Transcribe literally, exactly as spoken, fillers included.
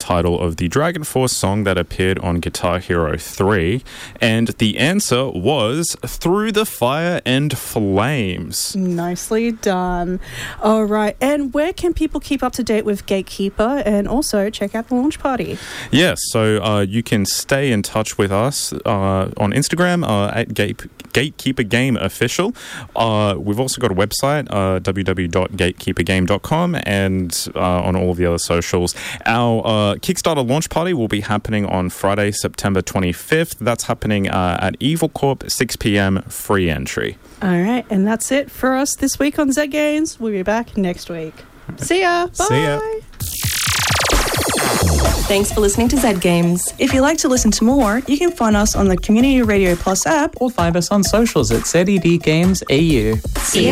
title of the Dragon Force song that appeared on Guitar Hero three. And the answer was Through the Fire and Flames. Nicely done. All right. And where can people keep up to date with Gatekeeper and also check out the launch party? Yes, so uh, you can stay in touch with us uh, on Instagram uh, at Gate- Gatekeeper Game Official. Uh, we've also got a website, uh, w w w dot gatekeeper game dot com, and uh, on all of the other socials. Our uh, Kickstarter launch party will be happening on Friday, September twenty-fifth. That's happening uh, at Evil Corp, six p.m, free entry. All right, and that's it for us this week on Zed Games. We'll be back next week. See ya. Bye. See ya. Thanks for listening to Zed Games. If you'd like to listen to more, you can find us on the Community Radio Plus app Or find us on socials at Z E D Games A U. See